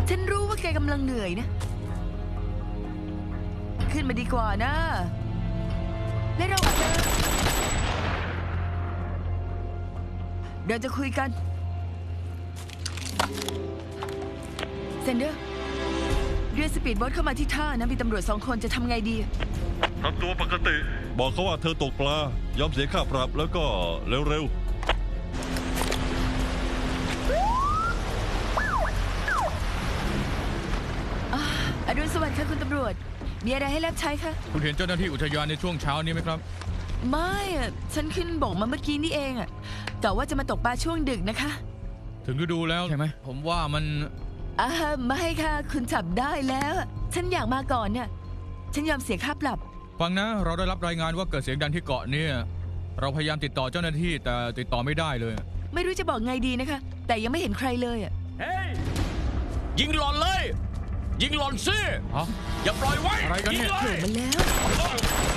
ฉันรู้ว่าแกกำลังเหนื่อยนะขึ้นมาดีกว่านะและเราจะคุยกันเซนเดอร์เรือสปีดโบ๊ทเข้ามาที่ท่านะมีตำรวจ2 คนจะทำไงดีทำตัวปกติบอกเขาว่าเธอตกปลายอมเสียค่าปรับแล้วก็เร็วอรุณสวัสดิ์ค่ะคุณตำรวจมีอะไรให้รับใช้คะคุณเห็นเจ้าหน้าที่อุทยานในช่วงเช้านี้ไหมครับไม่ฉันขึ้นบอกมาเมื่อกี้นี่เองกะว่าจะมาตกปลาช่วงดึกนะคะถึงฤดูแล้วใช่ไหมผมว่ามันไม่ค่ะคุณจับได้แล้วฉันอยากมาก่อนเนี่ยฉันยอมเสียค่าปรับฟังนะเราได้รับรายงานว่าเกิดเสียงดังที่เกาะเนี่ยเราพยายามติดต่อเจ้าหน้าที่แต่ติดต่อไม่ได้เลยไม่รู้จะบอกไงดีนะคะแต่ยังไม่เห็นใครเลยเฮ้ยยิงหล่อนเลยยิงหล่อนสิอย่าปล่อยไว้อะไรกันเนี่ยเกิดมาแล้ว